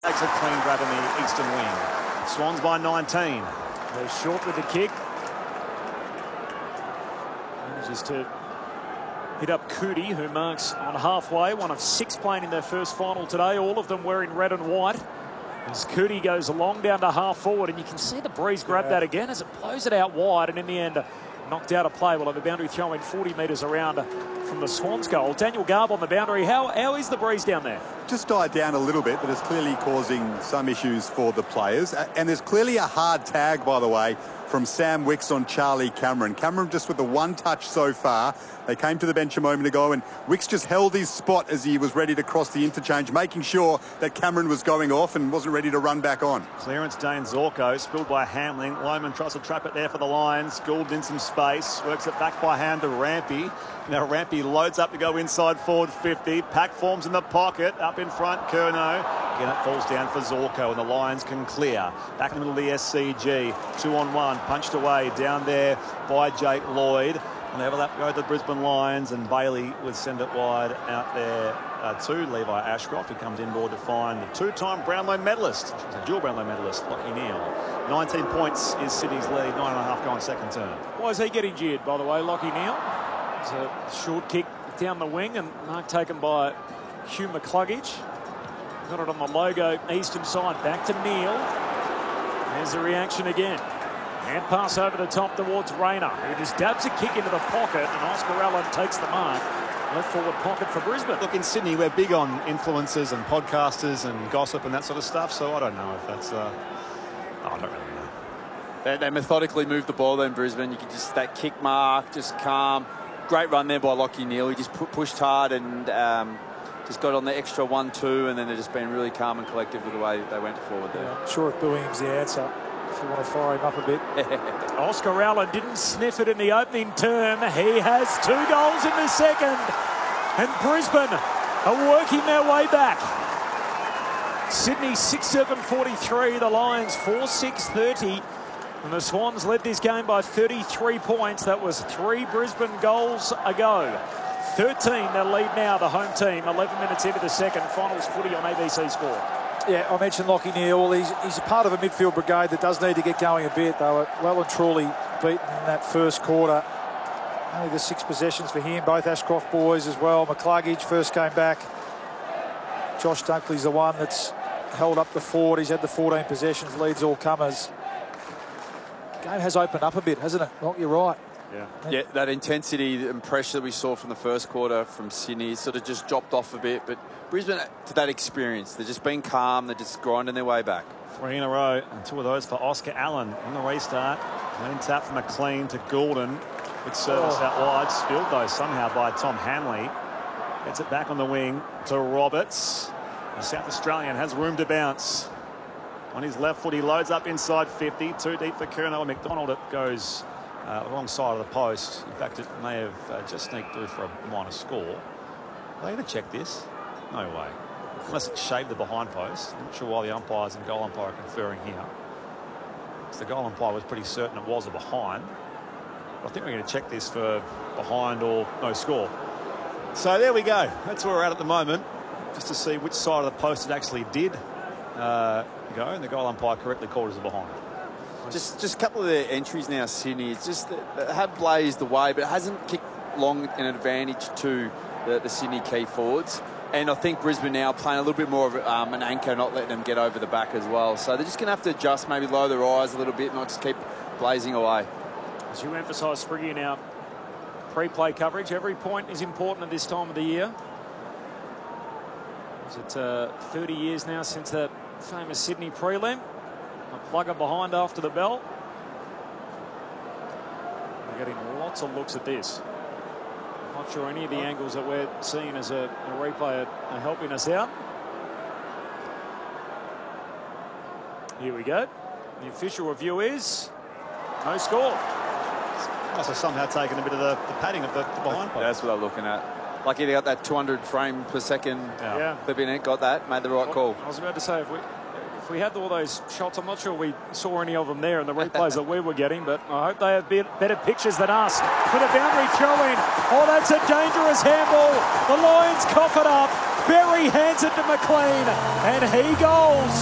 Takes a clean grab in the eastern wing. Swans by 19. They're short with the kick. Manages to hit up Cootie, who marks on halfway. One of 6 playing in their first final today. All of them wearing red and white. As Cootie goes long down to half forward, and you can see the breeze grab that again as it blows it out wide, and in the end knocked out of play. We'll have a boundary throw in 40 metres around from the Swans goal. Daniel Garb on the boundary. How is the breeze down there? Just died down a little bit, but it's clearly causing some issues for the players. And there's clearly a hard tag, by the way, from Sam Wicks on Charlie Cameron. Cameron just with the one touch so far. They came to the bench a moment ago, and Wicks just held his spot as he was ready to cross the interchange, making sure that Cameron was going off and wasn't ready to run back on. Clearance Dane Zorko, spilled by Hamling. Loman tries to trap it there for the Lions. Gould in some space, works it back by hand to Rampy. Now Rampy loads up to go inside forward 50. Pack forms in the pocket, up in front, Curnow. Again, it falls down for Zorko, and the Lions can clear. Back in the middle of the SCG, 2-on-1, punched away down there by Jake Lloyd. And they overlap go to the Brisbane Lions, and Bailey would send it wide out there to Levi Ashcroft, who comes inboard to find the 2-time Brownlow medalist, a dual Brownlow medalist, Lachie Neale. 19 points is Sydney's lead, 9.5 going second term. Why is he getting jeered, by the way, Lachie Neale? It's a short kick down the wing, and mark taken by Hugh McCluggage. Got it on the logo, eastern side, back to Neale. There's the reaction again. Hand pass over the top towards Rayner, who just dabs a kick into the pocket, and Oscar Allen takes the mark. Left forward pocket for Brisbane. Look, in Sydney, we're big on influencers and podcasters and gossip and that sort of stuff, so I don't know if that's... I don't really know. They methodically moved the ball then, Brisbane. You could just, that kick mark, just calm. Great run there by Lachie Neale. He just pushed hard and just got on the extra 1-2, and then they've just been really calm and collective with the way they went forward there. Yeah, I'm sure if booing's the answer, if you want to fire him up a bit. Oscar Allen didn't sniff it in the opening term. He has 2 goals in the second. And Brisbane are working their way back. Sydney 6-7-43. The Lions 4-6-30. And the Swans led this game by 33 points. That was 3 Brisbane goals ago. 13 their lead now, the home team. 11 minutes into the second. Finals footy on ABC Sport. Yeah, I mentioned Lachie Neale. He's a part of a midfield brigade that does need to get going a bit. They were well and truly beaten in that first quarter. Only the 6 possessions for him, both Ashcroft boys as well. McCluggage first came back. Josh Dunkley's the one that's held up the fort. He's had the 14 possessions, leads all comers. The game has opened up a bit, hasn't it? Well, you're right. Yeah, that intensity and pressure that we saw from the first quarter from Sydney sort of just dropped off a bit. But Brisbane, to that experience, they're just being calm. They're just grinding their way back. 3 in a row, and 2 of those for Oscar Allen on the restart. Clean tap from McLean to Goulden. Good service out wide. Spilled, though, somehow by Tom Hanley. Gets it back on the wing to Roberts. The South Australian has room to bounce. On his left foot, he loads up inside 50. Too deep for Curnow. McDonald, it goes the wrong side of the post. In fact, it may have just sneaked through for a minor score. Are they going to check this? No way. Unless it shaved the behind post. I'm not sure why the umpires and goal umpire are conferring here. Because the goal umpire was pretty certain it was a behind. But I think we're going to check this for behind or no score. So there we go. That's where we're at the moment. Just to see which side of the post it actually did go. And the goal umpire correctly called it as a behind. Just a couple of their entries now, Sydney. It's just that they have blazed the way, but it hasn't kicked long an advantage to the Sydney key forwards. And I think Brisbane now playing a little bit more of an anchor, not letting them get over the back as well. So they're just going to have to adjust, maybe lower their eyes a little bit, not just keep blazing away. As you emphasise, Spriggy, in our pre-play coverage, every point is important at this time of the year. It's 30 years now since that famous Sydney prelim. A plugger behind after the bell. We're getting lots of looks at this. Not sure any of the angles that we're seeing as a replay are helping us out. Here we go. The official review is no score. Must have somehow taken a bit of the padding of the behind post. That's what I'm looking at. Lucky they got that 200 frame per second clip in it. Got that. Made the right call. I was about to say, if we had all those shots, I'm not sure we saw any of them there in the replays that we were getting, but I hope they have better pictures than us. For the boundary throw-in. Oh, that's a dangerous handball. The Lions cough it up. Berry hands it to McLean, and he goals.